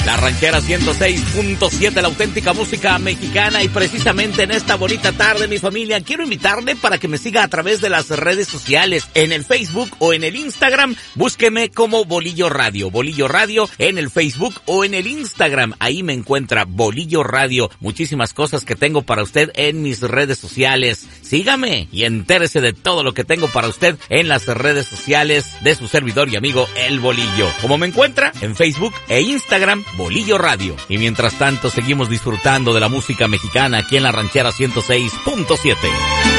La Ranchera 106.7, la auténtica música mexicana. Y precisamente en esta bonita tarde, mi familia, quiero invitarle para que me siga a través de las redes sociales, en el Facebook o en el Instagram. Búsqueme como Bolillo Radio. Bolillo Radio en el Facebook o en el Instagram. Ahí me encuentra Bolillo Radio. Muchísimas cosas que tengo para usted en mis redes sociales. Sígame y entérese de todo lo que tengo para usted en las redes sociales de su servidor y amigo El Bolillo. Como me encuentra en Facebook e Instagram, Bolillo Radio. Y mientras tanto seguimos disfrutando de la música mexicana aquí en la Ranchera 106.7.